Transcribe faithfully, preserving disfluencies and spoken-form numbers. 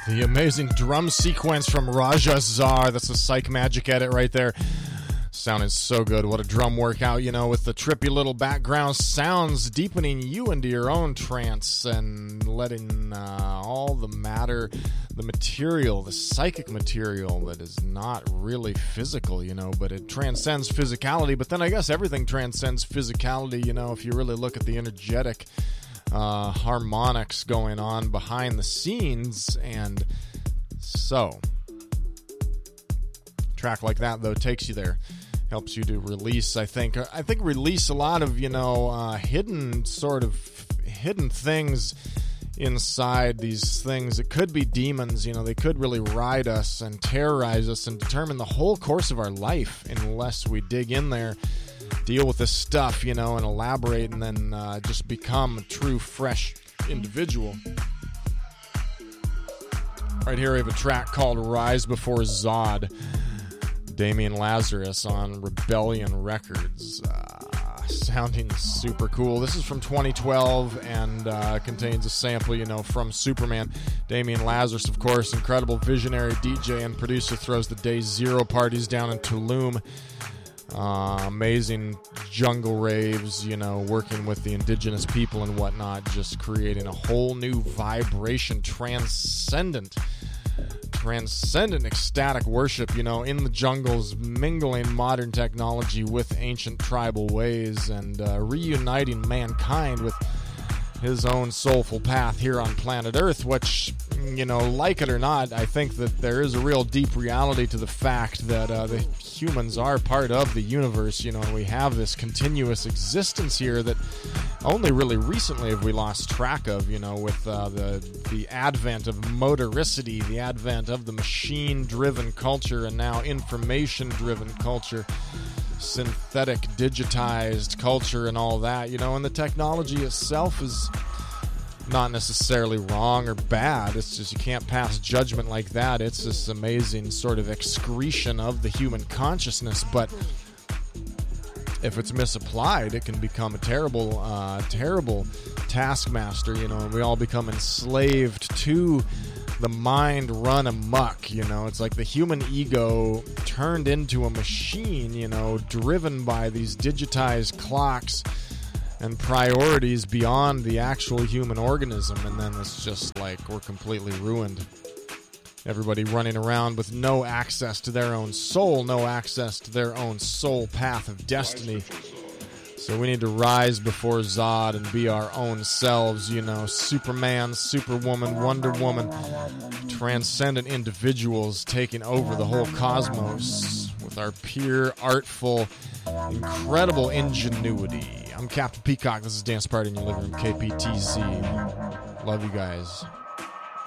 The amazing drum sequence from Raja Zar. That's a Psych Magic edit right there. Sounded so good. What a drum workout, you know, with the trippy little background sounds deepening you into your own trance and letting uh, all the matter, the material, the psychic material that is not really physical, you know, but it transcends physicality. But then I guess everything transcends physicality, you know, if you really look at the energetic uh, harmonics going on behind the scenes. And so, a track like that, though, takes you there. Helps you to release, I think. I think release a lot of, you know, uh, hidden sort of hidden things inside these things. It could be demons, you know, they could really ride us and terrorize us and determine the whole course of our life unless we dig in there, deal with this stuff, you know, and elaborate and then uh, just become a true, fresh individual. Right here we have a track called Rise Before Zod. Damien Lazarus on Rebellion Records. Uh, sounding super cool. This is from twenty twelve and uh, contains a sample, you know, from Superman. Damien Lazarus, of course, incredible visionary D J and producer, throws the Day Zero parties down in Tulum. Uh, amazing jungle raves, you know, working with the indigenous people and whatnot, just creating a whole new vibration, transcendent transcendent ecstatic worship, you know, in the jungles, mingling modern technology with ancient tribal ways and uh, reuniting mankind with his own soulful path here on planet Earth, which, you know, like it or not, I think that there is a real deep reality to the fact that uh, the humans are part of the universe, you know, and we have this continuous existence here that only really recently have we lost track of, you know, with uh, the the advent of motoricity, the advent of the machine-driven culture, and now information-driven culture, synthetic, digitized culture, and all that, you know, and the technology itself is not necessarily wrong or bad. It's just you can't pass judgment like that. It's this amazing sort of excretion of the human consciousness, but if it's misapplied, it can become a terrible, uh, terrible taskmaster, you know, and we all become enslaved to the mind run amok, you know. It's like the human ego turned into a machine, you know, driven by these digitized clocks and priorities beyond the actual human organism, and then it's just like we're completely ruined. Everybody running around with no access to their own soul, no access to their own soul path of destiny. So we need to rise before Zod and be our own selves, you know, Superman, Superwoman, Wonder Woman, transcendent individuals taking over the whole cosmos with our pure, artful, incredible ingenuity. I'm Captain Peacock. This is Dance Party in your living room, K P T Z. Love you guys.